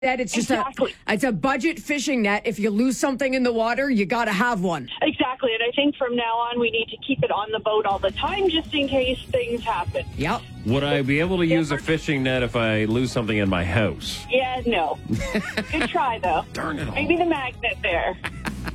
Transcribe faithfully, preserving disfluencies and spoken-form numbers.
That it's just Exactly. a it's a budget fishing net. If you lose something in the water, you got to have one. Exactly. And I think from now on, we need to keep it on the boat all the time just in case things happen. Yep. Would I be able to use a fishing net if I lose something in my house? Yeah, no. Good try, though. Darn it all. Maybe the magnet there.